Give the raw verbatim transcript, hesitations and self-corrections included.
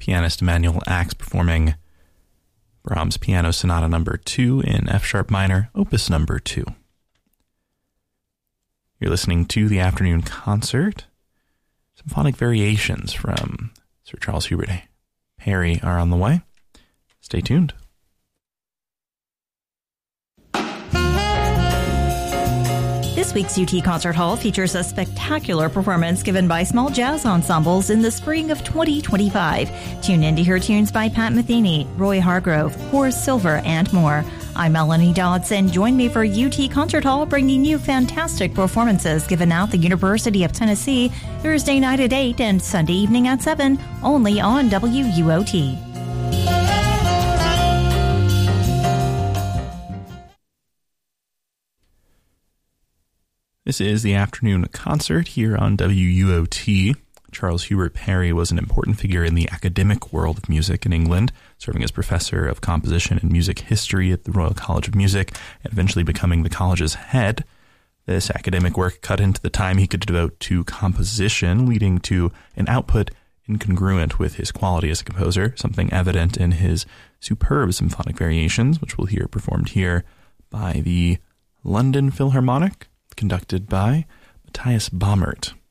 pianist Emanuel Ax performing Brahms Piano Sonata number two in F sharp minor, opus number two. You're listening to the afternoon concert. Symphonic variations from Sir Charles Hubert Parry are on the way. Stay tuned. This week's U T Concert Hall features a spectacular performance given by small jazz ensembles in the spring of twenty twenty-five. Tune in to hear tunes by Pat Metheny, Roy Hargrove, Horace Silver, and more. I'm Melanie Dodson. Join me for U T Concert Hall, bringing you fantastic performances given out the University of Tennessee Thursday night at eight and Sunday evening at seven, only on W U O T. This is the afternoon concert here on W U O T. Charles Hubert Parry was an important figure in the academic world of music in England, serving as professor of composition and music history at the Royal College of Music, and eventually becoming the college's head. This academic work cut into the time he could devote to composition, leading to an output incongruent with his quality as a composer, something evident in his superb symphonic variations, which we'll hear performed here by the London Philharmonic, conducted by Matthias Baumert.